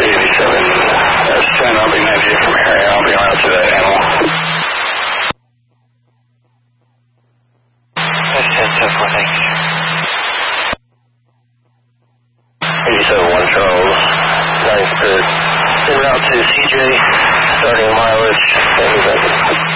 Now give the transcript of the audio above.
87, I'll be next to you from here. I'll be on out to that animal. That's 10-4, thank you. 87-1 Charles, 9th grid. En route to CJ, starting mileage,